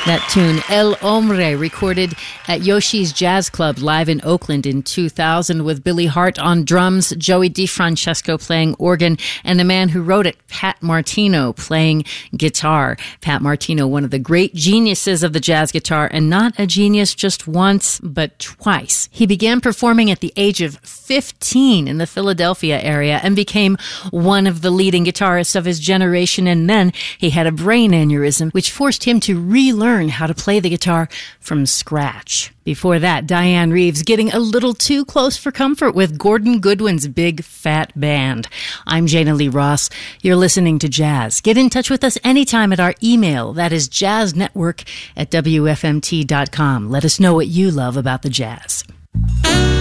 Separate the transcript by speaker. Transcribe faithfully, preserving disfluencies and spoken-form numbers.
Speaker 1: That tune, El Hombre, recorded at Yoshi's Jazz Club live in Oakland in two thousand with Billy Hart on drums, Joey DeFrancesco playing organ, and the man who wrote it, Pat Martino, playing guitar. Pat Martino, one of the great geniuses of the jazz guitar, and not a genius just once, but twice. He began performing at the age of fifteen in the Philadelphia area and became one of the leading guitarists of his generation, and then he had a brain aneurysm, which forced him to relearn how to play the guitar from scratch. Before that, Diane Reeves getting a little too close for comfort with Gordon Goodwin's Big Fat Band. I'm Jana Lee Ross. You're listening to Jazz. Get in touch with us anytime at our email. That is jazznetwork at W F M T dot com. Let us know what you love about the jazz.